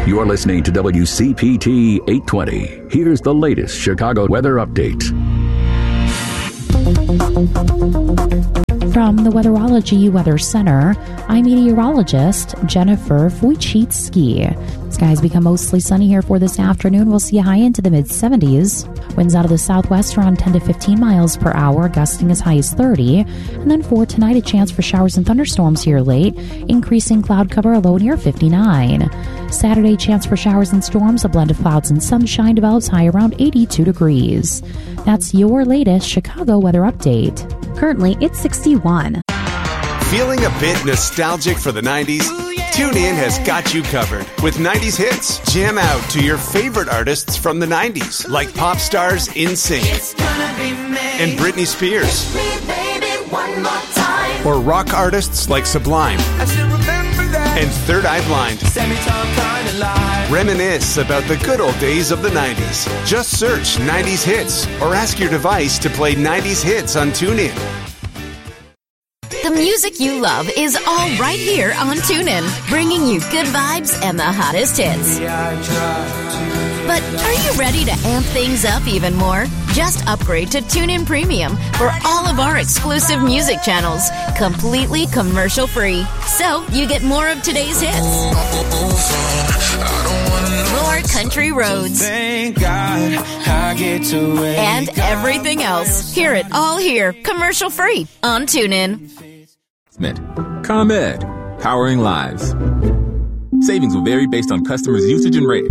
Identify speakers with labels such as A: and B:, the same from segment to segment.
A: You're listening to WCPT 820. Here's the latest Chicago weather update.
B: From the Weatherology Weather Center, I'm meteorologist Jennifer Wojcicki. Skies become mostly sunny here for this afternoon. We'll see a high into the mid-70s. Winds out of the southwest around 10 to 15 miles per hour, gusting as high as 30. And then for tonight, a chance for showers and thunderstorms here late, increasing cloud cover, a low near 59. Saturday, chance for showers and storms, a blend of clouds and sunshine develops, high around 82 degrees. That's your latest Chicago weather update. Currently, it's 61.
C: Feeling a bit nostalgic for the 90s? TuneIn has got you covered with 90s hits. Jam out to your favorite artists from the 90s, like pop stars NSYNC and Britney Spears. Or rock artists like Sublime and Third Eye Blind. Reminisce about the good old days of the 90s. Just search 90s hits or ask your device to play 90s hits on TuneIn.
D: The music you love is all right here on TuneIn, bringing you good vibes and the hottest hits. But are you ready to amp things up even more? Just upgrade to TuneIn Premium for all of our exclusive music channels, completely commercial-free. So you get more of today's hits, more country roads,
E: thank God I get to
D: and everything else. Hear it all here, commercial-free on TuneIn.
F: ComEd, powering lives. Savings will vary based on customers' usage and rate.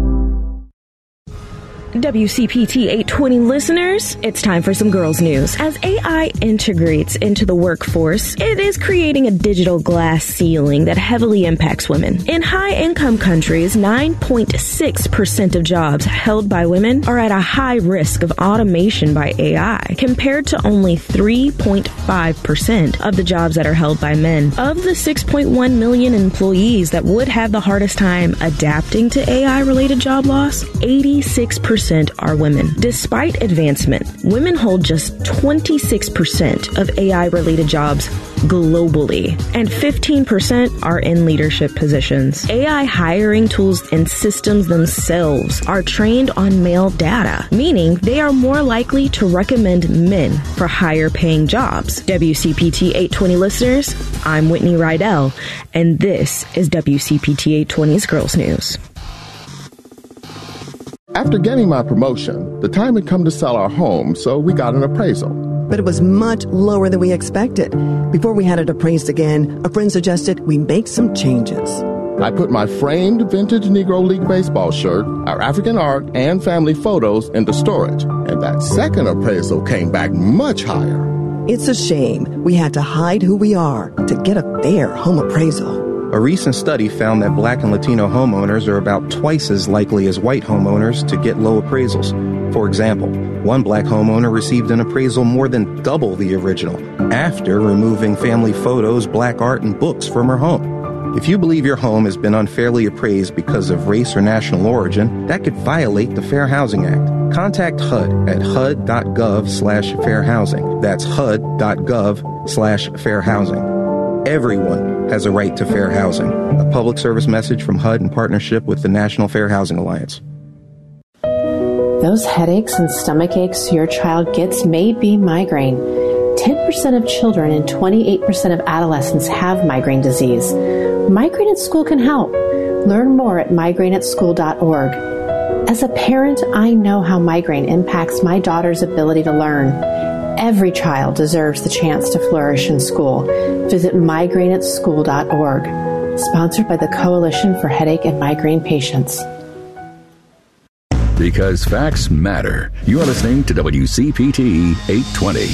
G: WCPT 820 listeners, it's time for some girls news. As AI integrates into the workforce, it is creating a digital glass ceiling that heavily impacts women. In high-income countries, 9.6% of jobs held by women are at a high risk of automation by AI, compared to only 3.5% of the jobs that are held by men. Of the 6.1 million employees that would have the hardest time adapting to AI-related job loss, 86% are women. Despite advancement, women hold just 26% of AI-related jobs globally, and 15% are in leadership positions. AI hiring tools and systems themselves are trained on male data, meaning they are more likely to recommend men for higher paying jobs. WCPT 820 listeners, I'm Whitney Rydell, and this is WCPT 820's Girls News.
H: After getting my promotion, the time had come to sell our home, so we got an appraisal.
I: But it was much lower than we expected. Before we had it appraised again, a friend suggested we make some changes.
H: I put my framed vintage Negro League baseball shirt, our African art, and family photos into storage. And that second appraisal came back much higher.
I: It's a shame we had to hide who we are to get a fair home appraisal.
J: A recent study found that Black and Latino homeowners are about twice as likely as white homeowners to get low appraisals. For example, one Black homeowner received an appraisal more than double the original after removing family photos, Black art, and books from her home. If you believe your home has been unfairly appraised because of race or national origin, that could violate the Fair Housing Act. Contact HUD at hud.gov/fairhousing. That's hud.gov/fairhousing. Everyone has a right to fair housing. A public service message from HUD in partnership with the National Fair Housing Alliance.
K: Those headaches and stomach aches your child gets may be migraine. 10% of children and 28% of adolescents have migraine disease. Migraine at School can help. Learn more at migraineatschool.org. As a parent, I know how migraine impacts my daughter's ability to learn. Every child deserves the chance to flourish in school. Visit migraineatschool.org. Sponsored by the Coalition for Headache and Migraine Patients.
A: Because facts matter. You are listening to WCPT 820.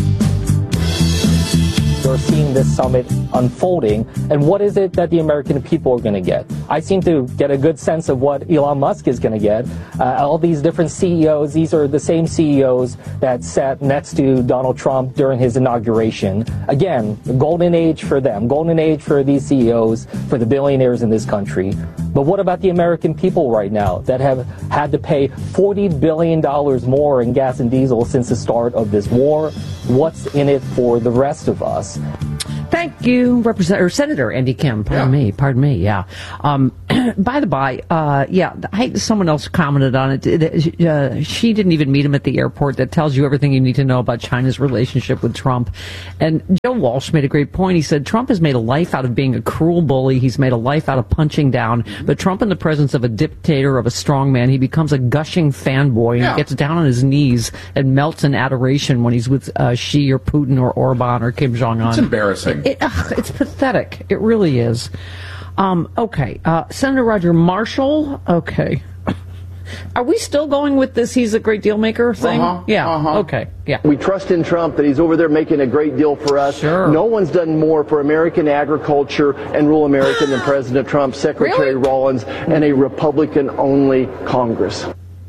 L: You're seeing this summit unfolding, and what is it that the American people are going to get? I seem to get a good sense of what Elon Musk is going to get. All these different CEOs, these are the same CEOs that sat next to Donald Trump during his inauguration. Again, the golden age for them, golden age for these CEOs, for the billionaires in this country. But what about the American people right now that have had to pay $40 billion more in gas and diesel since the start of this war? What's in it for the rest of us?
M: Thank you, Senator Andy Kim. Pardon me. Yeah. By the by, someone else commented on it. She didn't even meet him at the airport. That tells you everything you need to know about China's relationship with Trump. And Joe Walsh made a great point. He said Trump has made a life out of being a cruel bully. He's made a life out of punching down. But Trump, in the presence of a dictator, of a strongman, he becomes a gushing fanboy and gets down on his knees and melts in adoration when he's with Xi or Putin or Orban or Kim Jong-un.
N: It's embarrassing.
M: It's pathetic. It really is. Okay. Senator Roger Marshall. Okay. Are we still going with this he's a great deal maker thing? Okay. Yeah.
O: We trust in Trump that he's over there making a great deal for us.
M: Sure.
O: No one's done more for American agriculture and rural America than President Trump, Secretary Rollins, and a Republican-only Congress.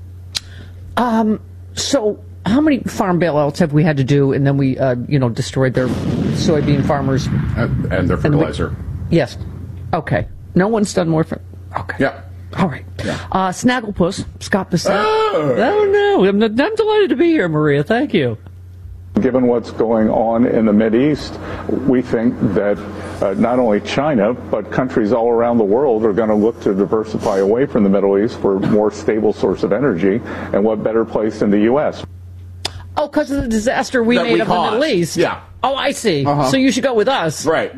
M: So how many farm bailouts have we had to do, and then we, destroyed their soybean farmers?
N: And their fertilizer.
M: Yes. Okay. No one's done more for... Okay.
N: Yeah.
M: All right.
N: Yeah.
M: Snagglepuss, Scott Bissett. Oh, no. I'm delighted to be here, Maria. Thank you.
P: Given what's going on in the Mideast, we think that not only China, but countries all around the world are going to look to diversify away from the Middle East for a more stable source of energy. And what better place than the U.S.?
M: Oh, because of the disaster we made of the Middle East.
N: Yeah.
M: Oh, I see. So you should go with us.
N: Right.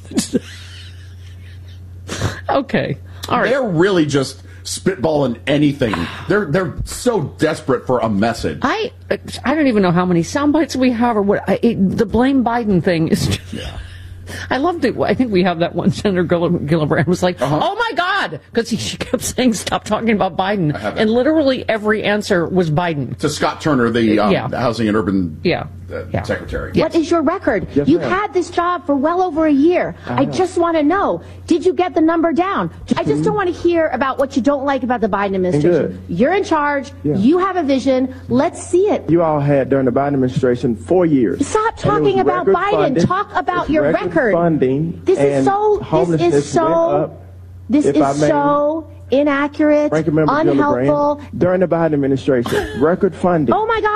M: Okay. All right.
N: They're really just spitballing anything. They're so desperate for a message.
M: I don't even know how many sound bites we have or what. The blame Biden thing is just... Yeah. I loved it. I think we have that one. Senator Gillibrand was like, oh my God, because she kept saying, stop talking about Biden. And literally every answer was Biden.
N: To Scott Turner, the Housing and Urban Secretary.
Q: What is your record?
N: Yes,
Q: You've
N: ma'am.
Q: had this job for well over a year. I just want to know, did you get the number down? I just don't want to hear about what you don't like about the Biden administration. You're in charge. You have a vision. Let's see it.
R: You all had during the Biden administration 4 years.
Q: Stop talking about Biden.
R: Funding.
Q: Talk about your record.
R: Funding.
Q: This is so inaccurate, unhelpful.
R: During the Biden administration, record funding.
Q: Oh my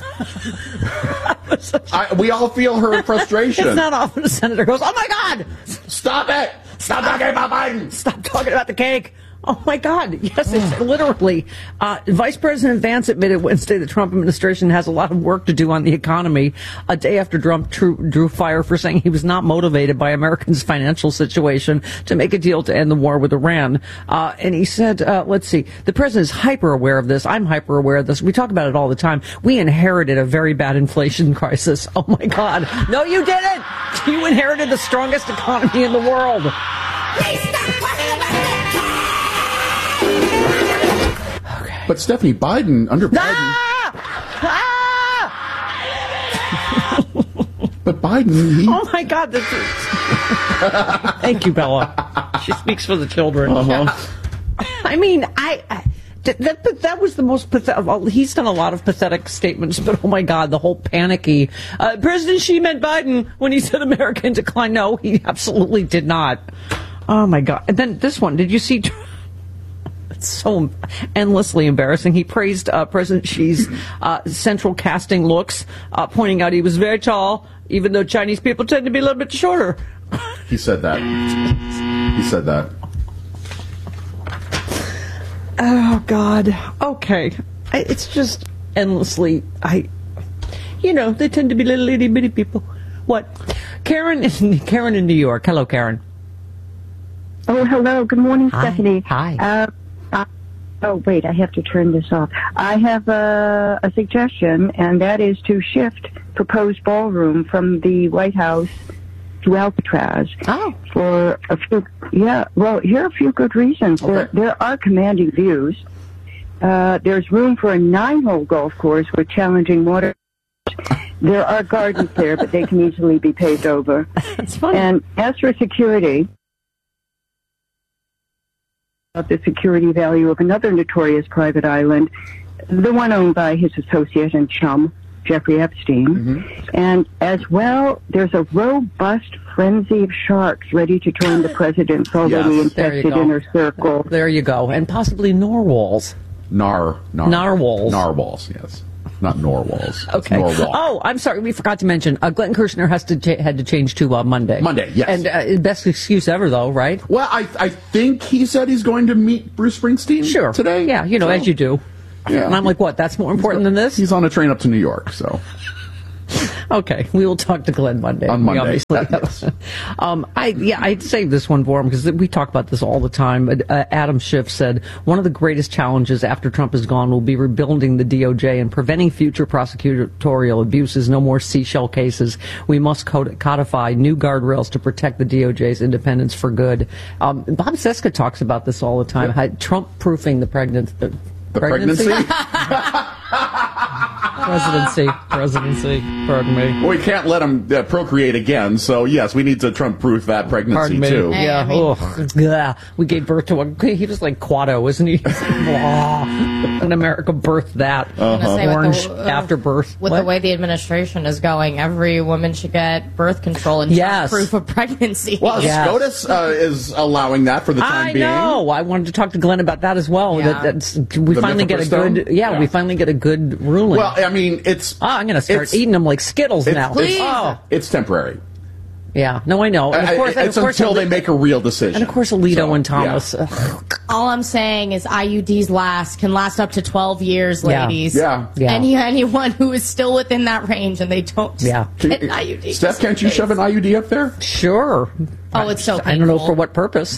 Q: God.
N: We all feel her frustration.
M: It's not often a senator goes, oh my God,
N: stop it. Stop talking about Biden.
M: Stop talking about the cake. Oh, my God. Yes, it's literally. Vice President Vance admitted Wednesday the Trump administration has a lot of work to do on the economy, a day after Trump drew fire for saying he was not motivated by Americans' financial situation to make a deal to end the war with Iran. And he said, let's see, the president is hyper aware of this. I'm hyper aware of this. We talk about it all the time. We inherited a very bad inflation crisis. Oh, my God. No, you didn't. You inherited the strongest economy in the world.
Q: Please stop talking about it.
N: But Stephanie, Biden, under Biden... But Biden,
M: Oh, my God. This is... Thank you, Bella. She speaks for the children. I mean, that was the most pathetic... Well, he's done a lot of pathetic statements, but oh, my God, the whole panicky... President Xi meant Biden when he said America in decline. No, he absolutely did not. Oh, my God. And then this one, did you see... It's so endlessly embarrassing. He praised President Xi's central casting looks, pointing out he was very tall, even though Chinese people tend to be a little bit shorter.
N: He said that. He said that.
M: Oh, God. Okay. It's just endlessly... they tend to be little itty-bitty people. What? Karen in New York. Hello, Karen.
S: Oh, hello. Good morning, Stephanie.
M: Hi.
S: Oh, wait, I have to turn this off. I have a suggestion, and that is to shift proposed ballroom from the White House to Alcatraz.
M: Oh.
S: For a few, well, here are a few good reasons.
N: Okay.
S: There are commanding views. There's room for a 9-hole golf course with challenging water. There are gardens there, but they can easily be paved over.
M: That's funny.
S: And as for security... the security value of another notorious private island, the one owned by his associate and chum, Jeffrey Epstein. And as well, there's a robust frenzy of sharks ready to join the president's already infested inner circle.
M: There you go. And possibly narwhals.
N: Narwhals.
M: Narwhals.
N: Narwhals, yes. not Norwalls.
M: Okay.
N: Norwalk.
M: Oh, I'm sorry. We forgot to mention Glenn Kirshner had to change to Monday.
N: Monday, yes.
M: And best excuse ever, though, right?
N: Well, I think he said he's going to meet Bruce Springsteen today.
M: Yeah, you know, as you do.
N: Yeah.
M: And I'm like, what? That's more important than this?
N: He's on a train up to New York, so.
M: Okay, we will talk to Glenn Monday.
N: On Monday.
M: Yes. I'd save this one for him because we talk about this all the time. But Adam Schiff said one of the greatest challenges after Trump is gone will be rebuilding the DOJ and preventing future prosecutorial abuses. No more seashell cases. We must codify new guardrails to protect the DOJ's independence for good. Bob Cesca talks about this all the time. Trump-proofing the pregnancy. Presidency, pardon me.
N: Well, we can't let him procreate again, so yes, we need to Trump-proof that pregnancy, too.
M: Yeah, we gave birth to he was like Quado, isn't he? And America birthed that. Orange after birth.
T: With the way the administration is going, every woman should get birth control and proof of pregnancy.
N: Well, SCOTUS is allowing that for the time being.
M: I know. I wanted to talk to Glenn about that as well.
T: Yeah.
M: We finally get a good ruling.
N: Well, I mean, it's...
M: I'm going to start eating them like Skittles now.
N: It's temporary.
M: Yeah. No, I know. And of course,
N: until they make a real decision.
M: And of course, Alito and Thomas.
T: Yeah. All I'm saying is IUDs can last up to 12 years, ladies.
N: Yeah.
T: Anyone who is still within that range and they don't get an IUD.
N: Steph, can't you shove an IUD up there?
M: Sure.
T: Oh, it's so painful.
M: I don't know for what purpose.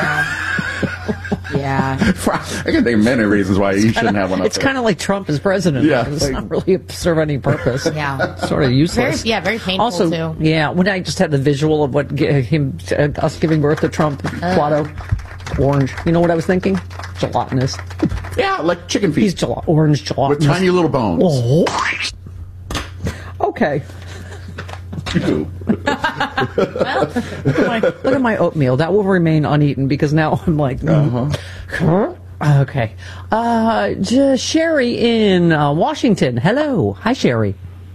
T: Yeah.
N: I can think of many reasons why you shouldn't have one up
M: It's
N: there.
M: kind of like Trump as president.
N: Yeah.
M: It's not really serve any purpose.
T: Yeah.
M: Sort of useless.
T: Very painful,
M: also,
T: too.
M: Yeah, when I just had the visual of what us giving birth to Trump, Quado, orange. You know what I was thinking? Gelatinous.
N: Yeah, like chicken feet.
M: He's orange gelatinous.
N: With tiny little bones.
M: Oh. Okay.
T: Well,
M: look at my oatmeal. That will remain uneaten because now I'm like, Okay. Sherry in Washington. Hello. Hi, Sherry.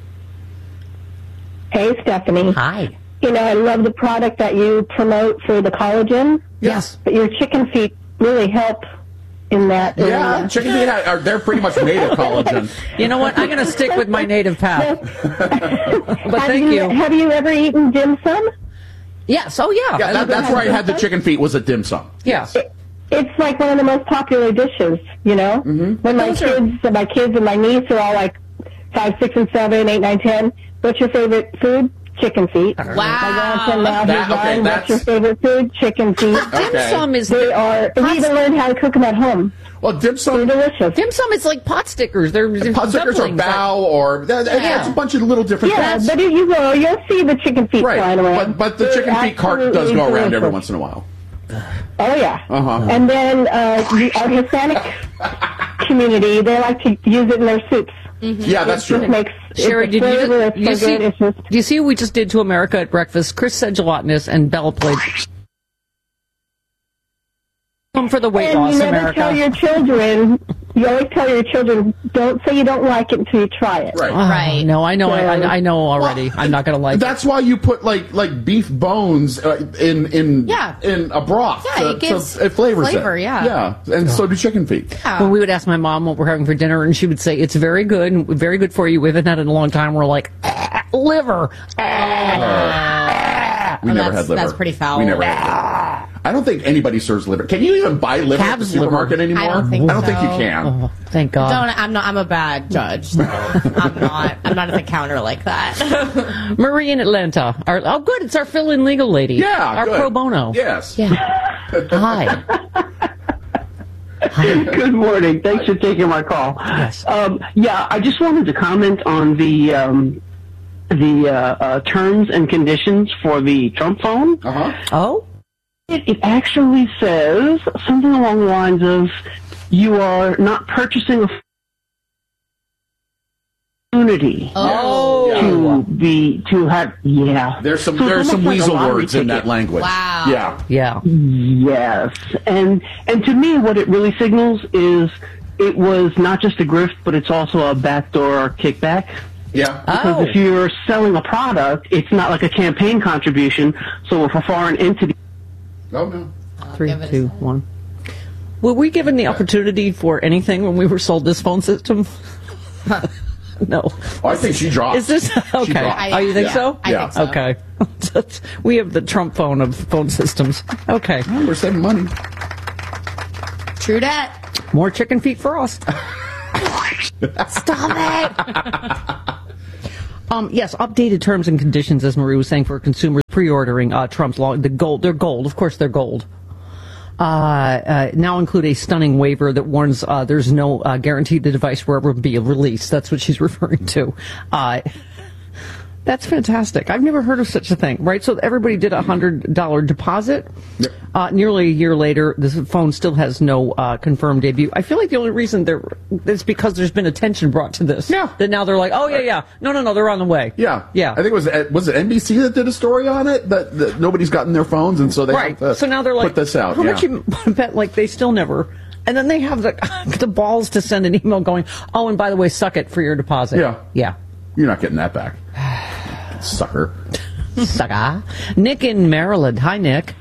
U: Hey, Stephanie.
M: Hi.
U: You know, I love the product that you promote for the collagen.
M: Yes.
U: But your chicken feet really help in that.
N: Yeah, chicken feet they're pretty much made of collagen.
M: You know what? I'm going to stick with my native path. But thank you.
U: Have you ever eaten dim sum?
M: Yes. Oh, yeah.
N: That's where I had the chicken feet, was a dim sum.
M: Yes.
U: It's like one of the most popular dishes, you know? Mm-hmm. When my kids and my niece are all like 5, 6, and 7, 8, 9, 10, what's your favorite food? Chicken feet.
T: Wow.
U: What's your favorite food? Chicken feet.
M: Dim sum is...
U: We even learned how to cook them at home.
N: Well, dim sum...
U: They're delicious.
M: Dim sum is like pot stickers.
N: Pot stickers or bao or... It's a bunch of little different things.
U: But if you go, you'll see the chicken feet flying around.
N: But the chicken feet cart does go around every once in a while.
U: Oh, yeah.
N: Uh-huh.
U: And then our Hispanic community, they like to use it in their soups.
T: Mm-hmm.
N: Yeah, that's true.
M: Sherry, do you see what we just did to America at breakfast? Chris said gelatinous and Bella played... for the weight loss, America.
U: You always tell your children, don't say you don't like it until you try it.
T: Right.
M: No, I know. I know already. I'm not going to like it.
N: That's why you put like beef bones in a broth.
T: Yeah, it gives
N: so it flavors
T: flavor.
N: it.
T: Yeah.
N: And so do chicken feet.
T: Yeah.
M: When we would ask my mom what we're having for dinner, and she would say it's very good and very good for you. We haven't had it in a long time. We're like liver.
N: We never had liver.
T: That's pretty foul.
N: We never had liver. I don't think anybody serves liver. Can you even buy liver at the supermarket anymore?
T: I don't think
N: you can.
M: Oh, thank God.
T: I'm a bad judge. So I'm not at the counter like that.
M: Marie in Atlanta. Good. It's our fill-in legal lady.
N: Yeah,
M: our
N: good.
M: pro bono.
N: Yes.
M: Yeah. Hi.
V: Good morning. Thanks for taking my call.
M: Yes.
V: I just wanted to comment on the terms and conditions for the Trump phone.
M: Oh?
V: It actually says something along the lines of you are not purchasing a opportunity to have.
N: There's some weasel words in that language.
T: Wow.
M: Yeah.
V: Yes, and to me, what it really signals is it was not just a grift, but it's also a backdoor kickback.
N: Yeah.
V: Because if you're selling a product, it's not like a campaign contribution. So if a foreign entity.
N: Oh no.
M: 3, 2, 1. Were we given the opportunity for anything when we were sold this phone system? No.
N: Oh, I think she dropped.
M: Is this okay? Oh, you think so?
T: I think so.
M: Okay. We have the Trump phone of phone systems. Okay.
N: Well, we're saving money.
T: True that.
M: More chicken feet for us.
T: Stop it.
M: Yes, updated terms and conditions, as Marie was saying, for consumers pre-ordering Trump's law. They're gold. Of course, they're gold. Now include a stunning waiver that warns there's no guarantee the device will ever be released. That's what she's referring to. That's fantastic. I've never heard of such a thing, right? So everybody did a $100 deposit. Yep. Nearly a year later, this phone still has no confirmed debut. I feel like the only reason it's because there's been attention brought to this.
N: Yeah.
M: That now they're like, oh, yeah. No, they're on the way.
N: Yeah.
M: Yeah.
N: I think was it NBC that did a story on it? That nobody's gotten their phones, and so they have to
M: so now they're like,
N: put this out.
M: How much you bet, like, they still never... And then they have the balls to send an email going, oh, and by the way, suck it for your deposit.
N: Yeah.
M: Yeah.
N: You're not getting that back. Sucker.
M: Sucker. Nick in Maryland. Hi, Nick.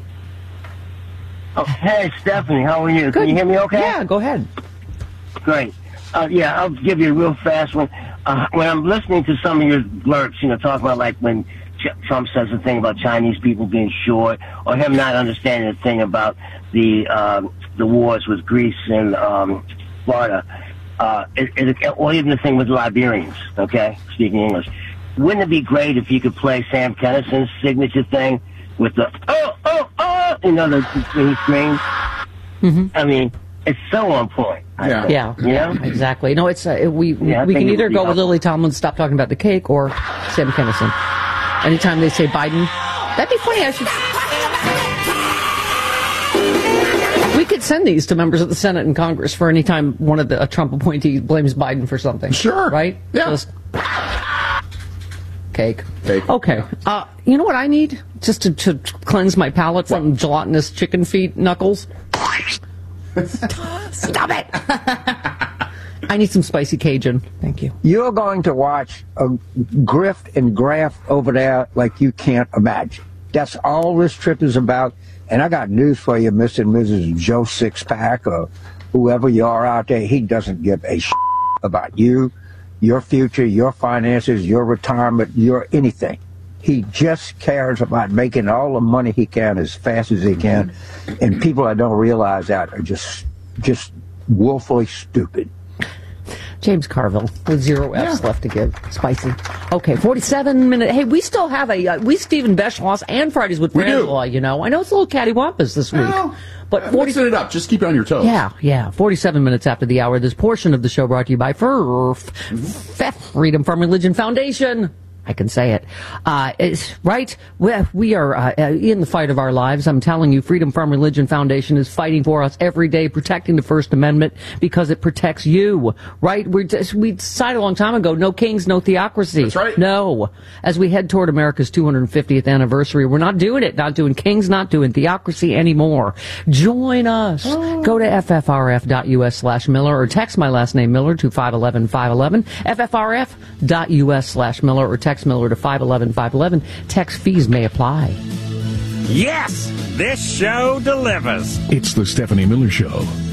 B: Oh, hey, Stephanie, how are you?
M: Good.
B: Can you hear me okay?
M: Yeah, go ahead.
B: Great. I'll give you a real fast one. When I'm listening to some of your blurts, talking about like when Trump says the thing about Chinese people being short, or him not understanding the thing about the wars with Greece and Florida, or even the thing with the Liberians, okay, speaking English. Wouldn't it be great if you could play Sam Kinnison's signature thing with the when he screams? Mm-hmm. I mean, it's so on point.
M: Yeah, exactly. No, it's we can either go with Lily Tomlin, stop talking about the cake, or Sam Kinison. Anytime they say Biden, that'd be funny. We could send these to members of the Senate and Congress for any time one of the Trump appointees blames Biden for something.
N: Sure.
M: Right?
N: Yeah.
M: Just cake. Okay. You know what I need? Just to cleanse my palate from gelatinous chicken feet knuckles? Stop it! I need some spicy Cajun. Thank you.
C: You're going to watch a grift and graft over there like you can't imagine. That's all this trip is about. And I got news for you, Mr. and Mrs. Joe Sixpack, or whoever you are out there. He doesn't give a shit about you, your future, your finances, your retirement, your anything. He just cares about making all the money he can as fast as he can. And people that don't realize that are just woefully stupid.
M: James Carville with 0 F's left to give. Spicy. Okay, 47 minutes. Hey, we still have we Stephen Beschloss and Fridays with Francois, I know it's a little cattywampus this week. But
N: mixing it up. Just keep it on your toes.
M: Yeah. 47 minutes after the hour. This portion of the show brought to you by Freedom from Religion Foundation. I can say it. It's right. We are in the fight of our lives. I'm telling you, Freedom from Religion Foundation is fighting for us every day, protecting the First Amendment because it protects you. Right? We decided a long time ago, no kings, no theocracy.
N: That's right.
M: No. As we head toward America's 250th anniversary, we're not doing it. Not doing kings, not doing theocracy anymore. Join us. Go to ffrf.us/Miller or text my last name Miller to 511-511. ffrf.us/Miller or text Miller to 511-511. Text fees may apply.
W: Yes, this show delivers.
A: It's the Stephanie Miller Show.